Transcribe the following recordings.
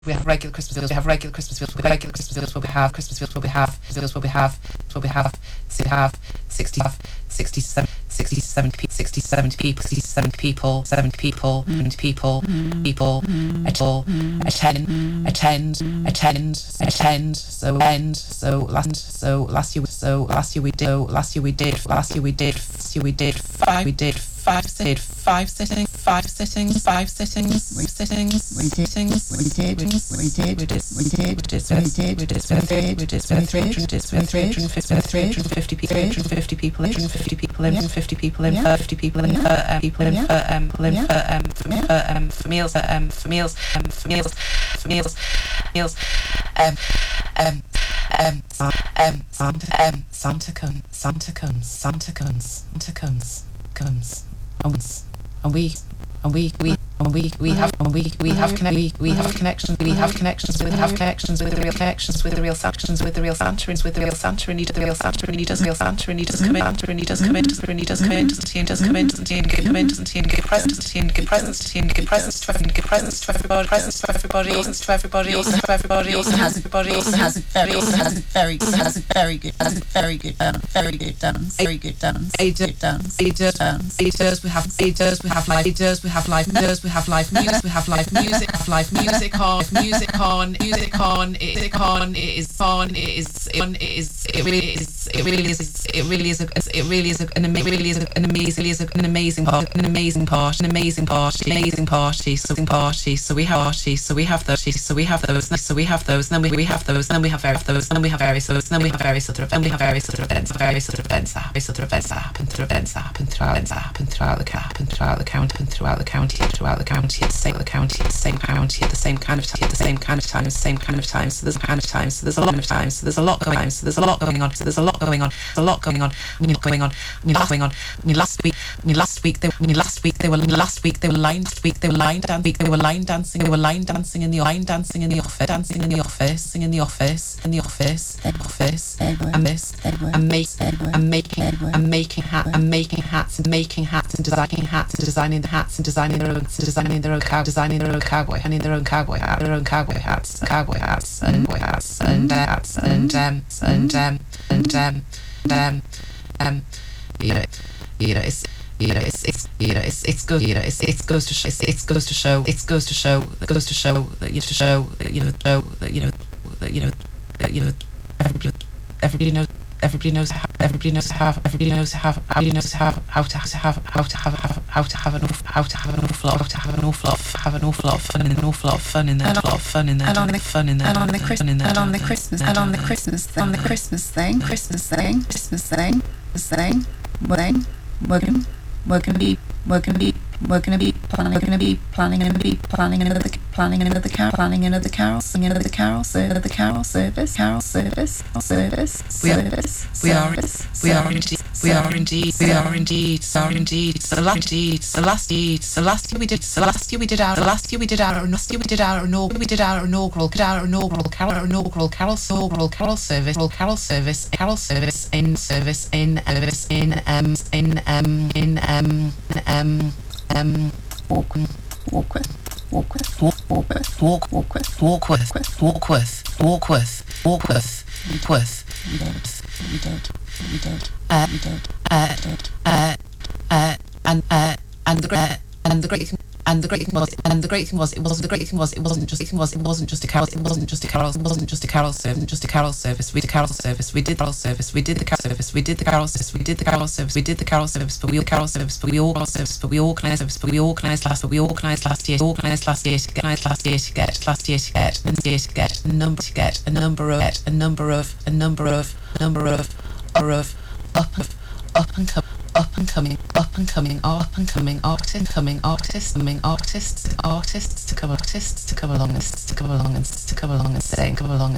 We have regular Christmas videos. We have regular Christmas videos. We have regular Christmas videos where we have Christmas videos where we have videos where we have 60 67 people last year we did five sittings. We have connections with the real Santa and he does come in doesn't he doesn't give presents to everybody also has a very good we have live music on. It really is an amazing party. So we have those, and then we have various sort of events that happen throughout the county, at the same kind of time. So there's a lot going on. Last week they were line dancing in the office, and making hats and designing their own cowboy hats it goes to show everybody knows how to have an awful lot of fun in there. On the Christmas thing, we're gonna be planning another carol service. We are indeed. So last year we did our inaugural carol service And the great thing was, it wasn't just a carol service. We did the carol service. We did the carol service. But we organised last year to get a number of up and coming artists to come along and sing.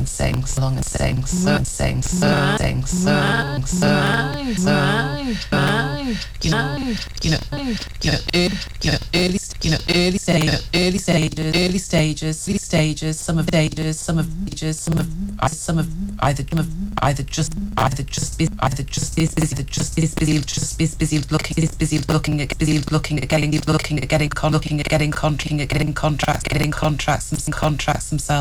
Early stages. Some of getting contracts themselves.